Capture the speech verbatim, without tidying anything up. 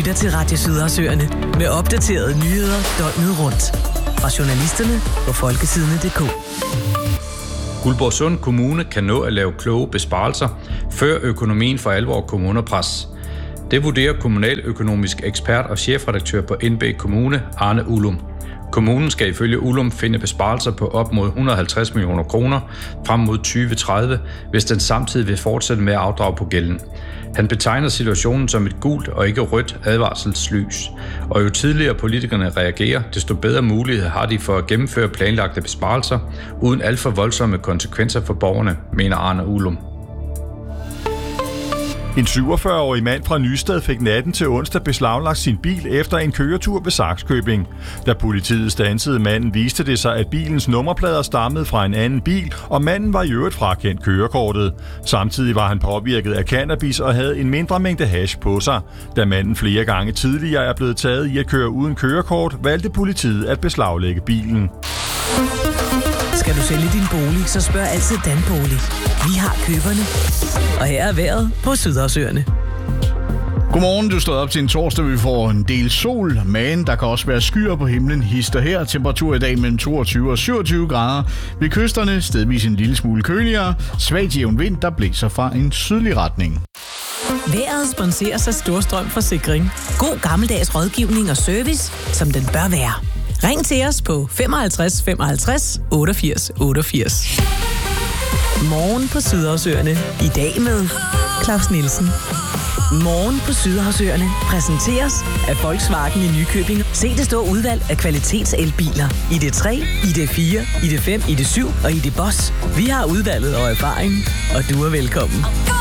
lytter til Radio Sydersøerne med opdaterede nyheder døgnet rundt. Fra journalisterne på folkesidene punktum d k. Guldborgsund Kommune kan nå at lave kloge besparelser, før økonomien for alvor kommer under pres. Det vurderer kommunaløkonomisk ekspert og chefredaktør på N B Kommune, Arne Ullum. Kommunen skal ifølge Ullum finde besparelser på op mod et hundrede og halvtreds millioner kroner frem mod tyve tredive, hvis den samtidig vil fortsætte med at afdrage på gælden. Han betegner situationen som et gult og ikke rødt advarselslys. Og jo tidligere politikerne reagerer, desto bedre mulighed har de for at gennemføre planlagte besparelser uden alt for voldsomme konsekvenser for borgerne, mener Arne Ullum. En syvogfyrre-årig mand fra Nysted fik natten til onsdag beslaglagt sin bil efter en køretur ved Sakskøbing. Da politiet standsede manden, viste det sig, at bilens nummerplader stammede fra en anden bil, og manden var i øvrigt frakendt kørekortet. Samtidig var han påvirket af cannabis og havde en mindre mængde hash på sig. Da manden flere gange tidligere er blevet taget i at køre uden kørekort, valgte politiet at beslaglægge bilen. Skal du sælge din bolig, så spørg altid Danbolig. Vi har køberne. Og her er vejret på Sydersøerne. Godmorgen, du står op til en torsdag, vi får en del sol, men der kan også være skyer på himlen hister her. Temperatur i dag mellem toogtyve og syvogtyve grader. Ved kysterne stedvis en lille smule køligere. Svagt jævn vind, der blæser fra en sydlig retning. Vejret sponseres af Storstrøm Forsikring. God gammeldags rådgivning og service, som den bør være. Ring til os på femoghalvtreds femoghalvtreds otteogfirs otteogfirs. Morgen på Sydersøerne. I dag med Claus Nielsen. Morgen på Sydersøerne præsenteres af Volkswagen i Nykøbing. Se det store udvalg af kvalitetselbiler. I D tre, I D fire, I D fem, I D syv og I D Boss. Vi har udvalget og erfaring, og du er velkommen.